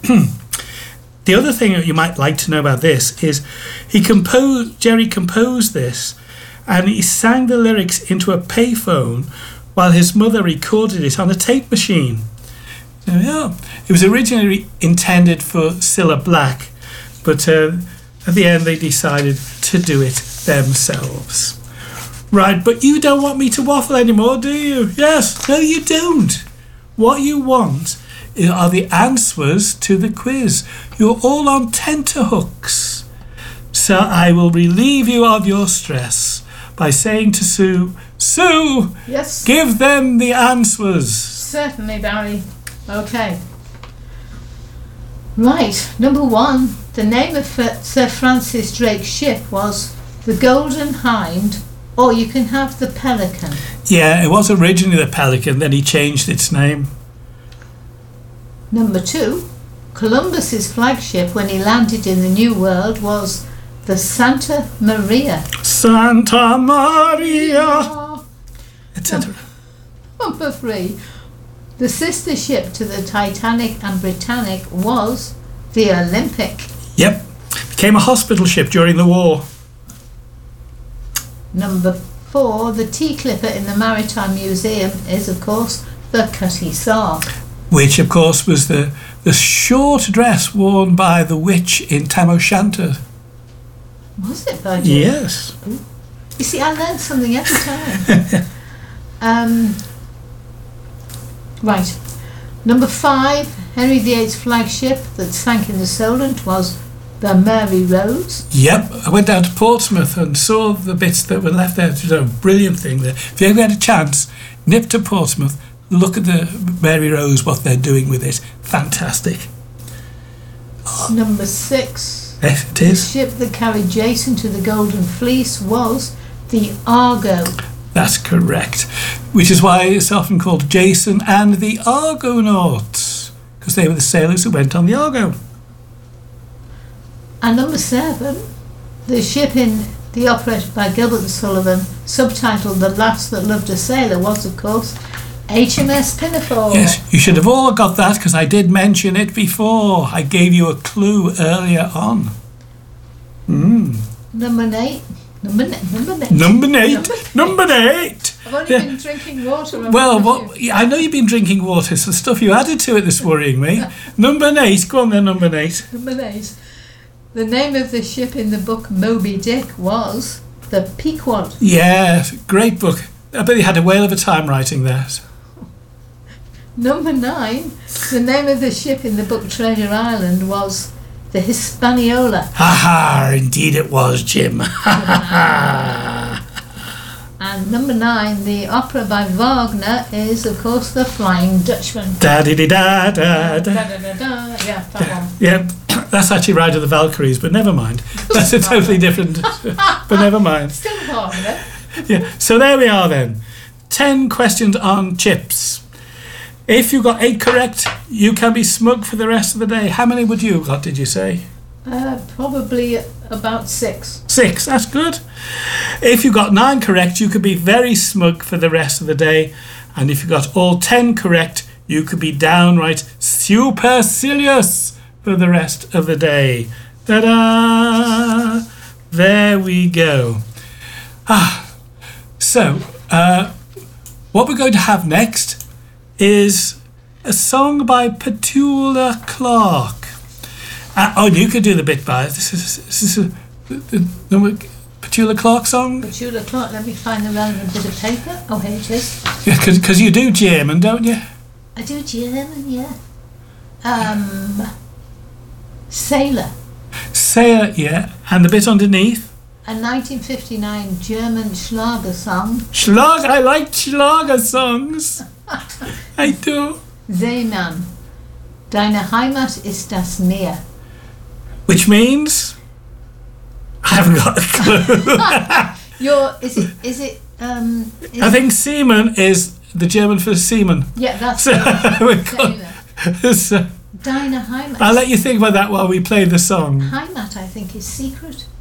The other thing that you might like to know about this is Jerry composed this, and he sang the lyrics into a payphone while his mother recorded it on a tape machine. So, yeah, it was originally intended for Cilla Black, but at the end they decided to do it themselves. Right, but you don't want me to waffle anymore, do you? Yes, no you don't. What you want are the answers to the quiz. You're all on tenterhooks. So I will relieve you of your stress by saying to Sue, Sue, yes, give them the answers. Certainly, Barry. Okay. Right, number 1. The name of Sir Francis Drake's ship was the Golden Hind, or you can have the Pelican. Yeah, it was originally the Pelican, then he changed its name. Number 2. Columbus's flagship when he landed in the New World was the Santa Maria. Santa Maria, etc. Number 3. The sister ship to the Titanic and Britannic was the Olympic. Yep, became a hospital ship during the war. Number 4. The tea clipper in the Maritime Museum is, of course, the Cutty Sark. Which, of course, was the short dress worn by the witch in Tam O'Shanter. Was it, by Jim? Yes. Ooh. You see, I learned something every time. Right. Number 5. Henry VIII's flagship that sank in the Solent was the Mary Rose. Yep, I went down to Portsmouth and saw the bits that were left there. It was a brilliant thing there. If you ever had a chance, nip to Portsmouth, look at the Mary Rose, what they're doing with it. Fantastic. Number 6. Yes, it The is. ship that carried Jason to the Golden Fleece was the Argo. That's correct. Which is why it's often called Jason and the Argonauts, because they were the sailors who went on the Argo. And number 7. The ship in the operated by Gilbert and Sullivan, subtitled The Lass That Loved a Sailor, was, of course, HMS Pinafore. Yes, you should have all got that because I did mention it before. I gave you a clue earlier on. Number 8. Number 8. Number 8. I've only been drinking water. Well, I know you've been drinking water, so the stuff you added to it that's worrying me. Number 8. Go on then, number 8. Number 8. The name of the ship in the book Moby Dick was the Pequod. Yeah, great book. I bet you had a whale of a time writing that. Number 9. The name of the ship in the book Treasure Island was the Hispaniola. Ha ha, indeed it was, Jim. Ha ha ha. And number 9, the opera by Wagner is, of course, The Flying Dutchman. Da-di-di-da-da-da. Yeah, that one. Yeah, that's actually Ride of the Valkyries, but never mind. That's a totally different... but never mind. Still part of it. Yeah, so there we are then. 10 questions on chips. If you got 8 correct, you can be smug for the rest of the day. How many would you got, did you say? Probably about 6. 6, that's good. If you got 9 correct, you could be very smug for the rest of the day. And if you got all 10 correct, you could be downright supercilious for the rest of the day. Ta-da! There we go. So, what we're going to have next is a song by Petula Clark. And you could do the bit by it. This is the Petula Clark song? Petula Clark, let me find the relevant bit of paper. Oh, here it is. Yeah, because you do German, don't you? I do German, yeah. Sailor. Sailor, yeah. And the bit underneath? A 1959 German Schlager song. Schlager, I like Schlager songs. I do. Seemann. Deine Heimat ist das Meer. Which means? I haven't got a clue. Is it I think Seaman is the German for seaman. Yeah, that's So, so Deine Heimat. I'll let you think about that while we play the song. Heimat, I think, is secret.